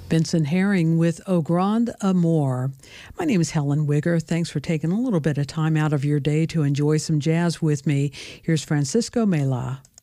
Vincent Herring with Au Grand Amour. My name is Helen Wigger. Thanks for taking a little bit of time out of your day to enjoy some jazz with me. Here's Francisco Mela.